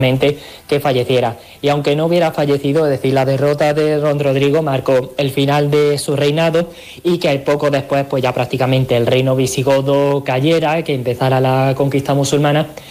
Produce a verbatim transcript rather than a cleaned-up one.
que falleciera. Y aunque no hubiera fallecido, es decir, la derrota de don Rodrigo marcó el final de su reinado y que poco después pues ya prácticamente el reino visigodo cayera, que empezara la conquista musulmana